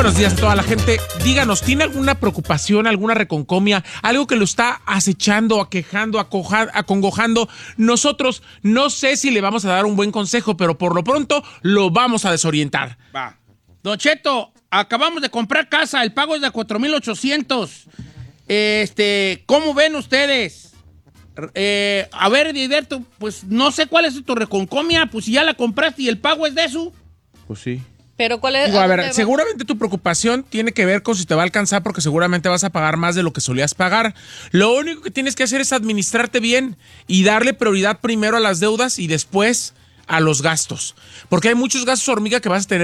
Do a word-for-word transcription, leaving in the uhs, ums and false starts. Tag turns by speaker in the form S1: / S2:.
S1: buenos días a toda la gente. Díganos, ¿tiene alguna preocupación, alguna reconcomia, algo que lo está acechando, aquejando, acoja, acongojando? Nosotros no sé si le vamos a dar un buen consejo, pero por lo pronto lo vamos a desorientar.
S2: Va. Don Cheto, acabamos de comprar casa, el pago es de cuatro mil ochocientos. Este, ¿cómo ven ustedes? Eh, a ver, Diderto, pues no sé cuál es tu reconcomia, pues si ya la compraste y el pago es de eso.
S1: Pues sí.
S3: Pero ¿cuál es?
S1: Digo, a ver,
S3: va?
S1: seguramente tu preocupación tiene que ver con si te va a alcanzar porque seguramente vas a pagar más de lo que solías pagar. Lo único que tienes que hacer es administrarte bien y darle prioridad primero a las deudas y después a los gastos. Porque hay muchos gastos hormiga que vas a tener